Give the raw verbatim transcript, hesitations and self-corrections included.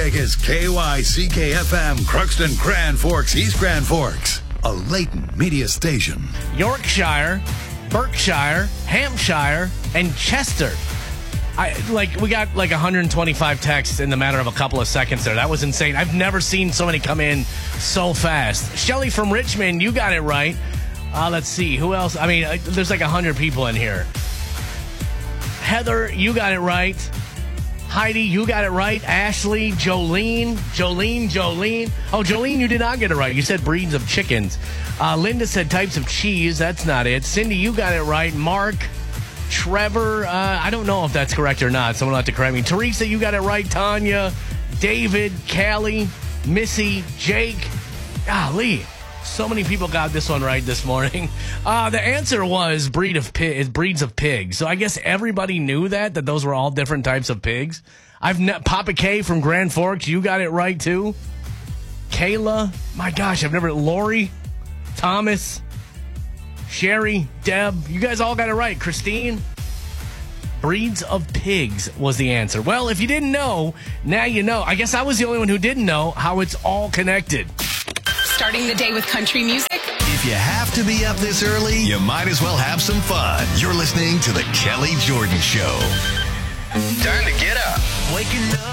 music is K Y C K F M, Crookston, Grand Forks, East Grand Forks, a latent media station. Yorkshire, Berkshire, Hampshire, and Chester. I like we got like one hundred twenty-five texts in the matter of a couple of seconds there. That was insane. I've never seen so many come in so fast. Shelly from Richmond, you got it right. Uh, let's see who else. I mean, uh, there's like one hundred people in here. Heather, you got it right. Heidi, you got it right. Ashley, Jolene, Jolene, Jolene. Oh, Jolene, you did not get it right. You said breeds of chickens. Uh, Linda said types of cheese. That's not it. Cindy, you got it right. Mark, Trevor, uh, I don't know if that's correct or not. Someone will have to correct me. Teresa, you got it right. Tanya, David, Callie, Missy, Jake. Golly, so many people got this one right this morning. Uh, the answer was breed of pig, breeds of pigs. So I guess everybody knew that, that those were all different types of pigs. I've ne- Papa K from Grand Forks, you got it right too. Kayla, my gosh, I've never. Lori, Thomas, Sherry, Deb, you guys all got it right. Christine, breeds of pigs was the answer. Well, if you didn't know, now you know. I guess I was the only one who didn't know how it's all connected. Starting the day with country music? If you have to be up this early, you might as well have some fun. You're listening to The Kelly Jordan Show. Time to get up. Waking up.